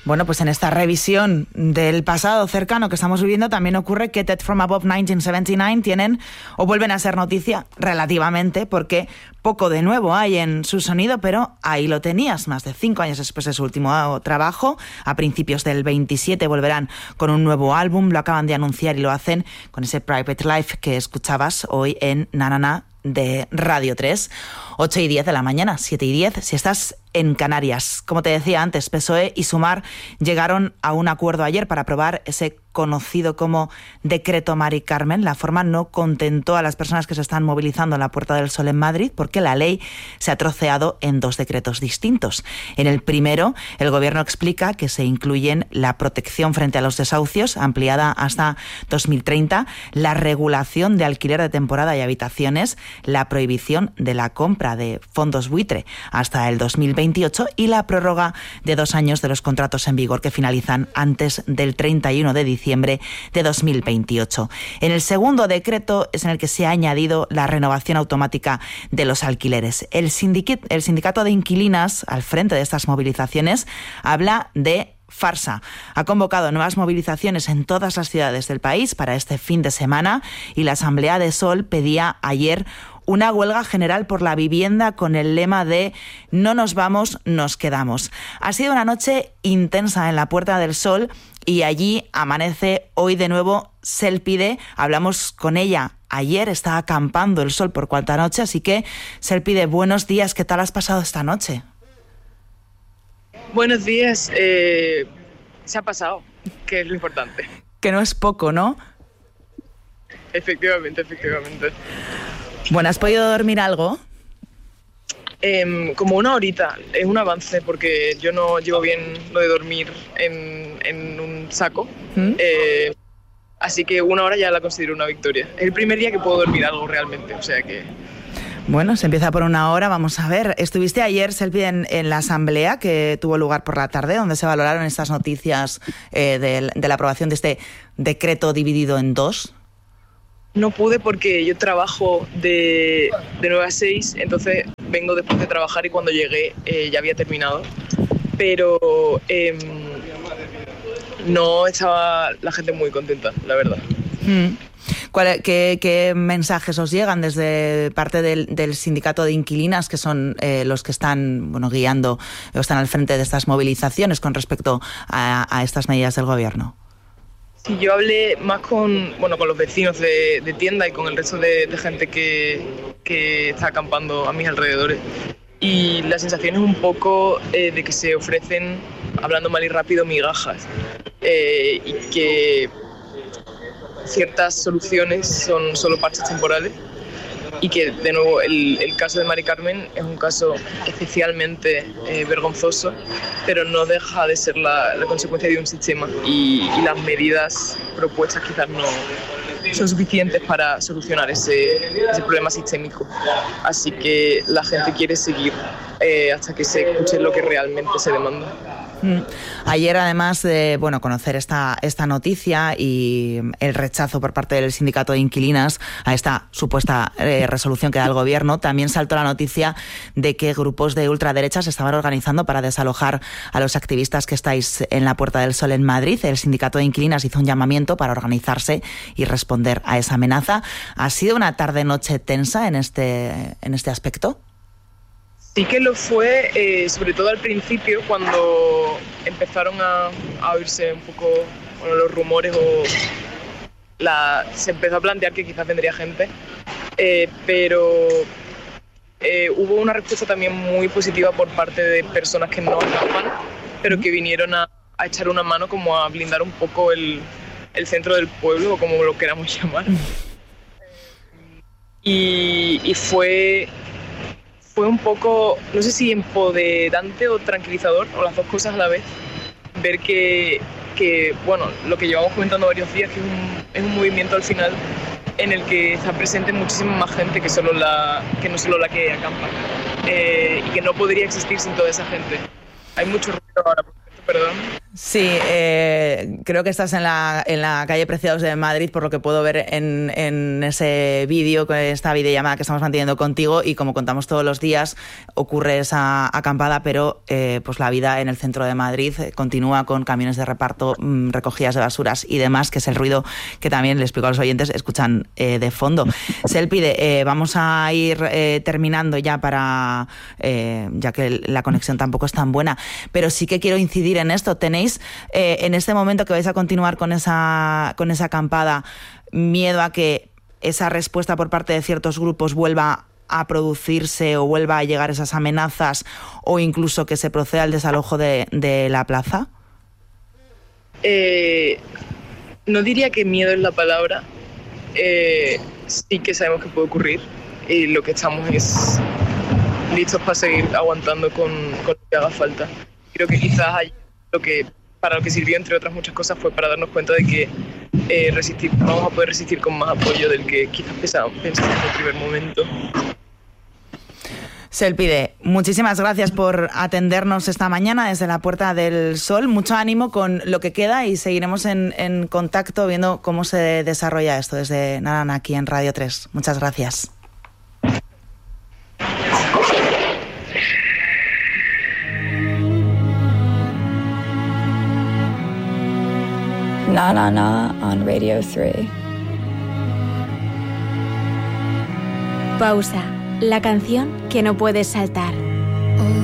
Bueno, pues en esta revisión del pasado cercano que estamos viviendo también ocurre que Dead from Above 1979 tienen o vuelven a ser noticia relativamente, porque poco de nuevo hay en su sonido, pero ahí lo tenías, más de 5 años después de su último trabajo. A principios del 27 volverán con un nuevo álbum, lo acaban de anunciar y lo hacen con ese Private Life que escuchabas hoy en Na Na Na de Radio 3, 8:10 de la mañana, 7:10 si estás en Canarias. Como te decía antes, PSOE y Sumar llegaron a un acuerdo ayer para aprobar ese conocido como Decreto Mari Carmen. La forma no contentó a las personas que se están movilizando en la Puerta del Sol en Madrid, porque la ley se ha troceado en 2 decretos distintos. En el primero, el Gobierno explica que se incluyen la protección frente a los desahucios, ampliada hasta 2030, la regulación de alquiler de temporada y habitaciones, la prohibición de la compra de fondos buitre hasta el 2028 y la prórroga de 2 años de los contratos en vigor que finalizan antes del 31 de diciembre de 2028. En el segundo decreto es en el que se ha añadido la renovación automática de los alquileres. El sindicato de inquilinas, al frente de estas movilizaciones, habla de farsa. Ha convocado nuevas movilizaciones en todas las ciudades del país para este fin de semana y la Asamblea de Sol pedía ayer una huelga general por la vivienda con el lema de no nos vamos, nos quedamos. Ha sido una noche intensa en la Puerta del Sol y allí amanece hoy de nuevo Selpide. Hablamos con ella ayer, está acampando el sol por cuarta noche, así que Selpide, buenos días, ¿qué tal has pasado esta noche? Buenos días, se ha pasado, que es lo importante. Que no es poco, ¿no? Efectivamente. Bueno, ¿has podido dormir algo? Como una horita, es un avance porque yo no llevo bien lo de dormir en un saco, así que una hora ya la considero una victoria. Es el primer día que puedo dormir algo realmente, o sea que... Bueno, se empieza por una hora, vamos a ver. Estuviste ayer, Selvi, en la asamblea que tuvo lugar por la tarde, donde se valoraron estas noticias de la aprobación de este decreto dividido en 2. No pude porque yo trabajo de 9 a 6, entonces vengo después de trabajar y cuando llegué ya había terminado. Pero no estaba la gente muy contenta, la verdad. ¿Qué mensajes os llegan desde parte del sindicato de inquilinas, que son los que están guiando o están al frente de estas movilizaciones con respecto a estas medidas del gobierno? Sí, yo hablé más con los vecinos de tienda y con el resto de gente que está acampando a mis alrededores. Y la sensación es un poco de que se ofrecen, hablando mal y rápido, migajas. Y que ciertas soluciones son solo parches temporales. Y que, de nuevo, el caso de Mari Carmen es un caso especialmente vergonzoso, pero no deja de ser la consecuencia de un sistema y las medidas propuestas quizás no son suficientes para solucionar ese problema sistémico. Así que la gente quiere seguir hasta que se escuche lo que realmente se demanda. Ayer, además de conocer esta noticia y el rechazo por parte del sindicato de inquilinas a esta supuesta resolución que da el gobierno, también saltó la noticia de que grupos de ultraderecha se estaban organizando para desalojar a los activistas que estáis en la Puerta del Sol en Madrid. El sindicato de inquilinas hizo un llamamiento para organizarse y responder a esa amenaza. ¿Ha sido una tarde-noche tensa en este aspecto? Sí que lo fue, sobre todo al principio, cuando empezaron a oírse un poco los rumores se empezó a plantear que quizás vendría gente, pero hubo una respuesta también muy positiva por parte de personas que no acampan, pero que vinieron a echar una mano, como a blindar un poco el centro del pueblo, o como lo queramos llamar. Y fue un poco, no sé si empoderante o tranquilizador, o las dos cosas a la vez, ver que lo que llevamos comentando varios días, que es un movimiento al final en el que está presente muchísima más gente que no solo la que acampa, y que no podría existir sin toda esa gente. Hay mucho ruido ahora, por cierto, perdón. Sí, creo que estás en la calle Preciados de Madrid, por lo que puedo ver en ese vídeo, esta videollamada que estamos manteniendo contigo, y como contamos todos los días, ocurre esa acampada, pero pues la vida en el centro de Madrid continúa con camiones de reparto, recogidas de basuras y demás, que es el ruido que también, le explico a los oyentes, escuchan de fondo. Selpide, vamos a ir terminando ya ya que la conexión tampoco es tan buena, pero sí que quiero incidir en esto. ¿Tenéis en este momento que vais a continuar con esa acampada miedo a que esa respuesta por parte de ciertos grupos vuelva a producirse o vuelva a llegar esas amenazas, o incluso que se proceda al desalojo de la plaza? No diría que miedo es la palabra. Sí que sabemos que puede ocurrir, y lo que estamos es listos para seguir aguantando con lo que haga falta. Creo que quizás para lo que sirvió, entre otras muchas cosas, fue para darnos cuenta de que vamos a poder resistir con más apoyo del que quizás pensamos en el primer momento. Selpide, muchísimas gracias por atendernos esta mañana desde la Puerta del Sol. Mucho ánimo con lo que queda, y seguiremos en contacto viendo cómo se desarrolla esto desde Narana, aquí en Radio 3. Muchas gracias. Na Na Na on Radio 3. Pausa, la canción que no puedes saltar.